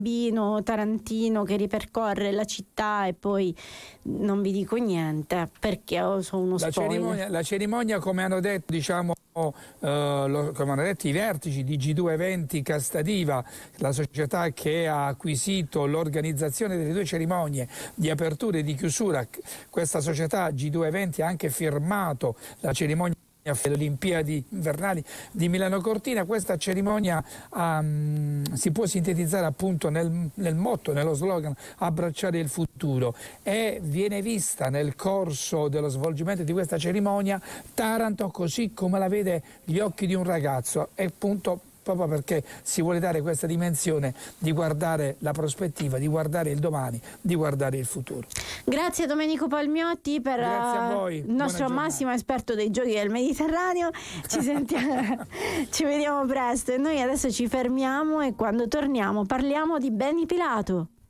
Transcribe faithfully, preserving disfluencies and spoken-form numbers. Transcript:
bambino tarantino che ripercorre la città e poi non vi dico niente perché sono uno la spoiler. Cerimonia, la cerimonia, come hanno detto, diciamo, uh, lo, come hanno detto i vertici di G due Eventi Castadiva, la società che ha acquisito l'organizzazione delle due cerimonie di apertura e di chiusura, questa società G due Eventi ha anche firmato la cerimonia alle Olimpiadi invernali di Milano Cortina. Questa cerimonia um, si può sintetizzare appunto nel, nel motto, nello slogan abbracciare il futuro, e viene vista nel corso dello svolgimento di questa cerimonia Taranto così come la vede gli occhi di un ragazzo, e appunto proprio perché si vuole dare questa dimensione di guardare la prospettiva, di guardare il domani, di guardare il futuro. Grazie Domenico Palmiotti, per Grazie a voi. il nostro massimo esperto dei giochi del Mediterraneo. Ci sentiamo, ci vediamo presto, e noi adesso ci fermiamo e quando torniamo parliamo di Beni Pilato.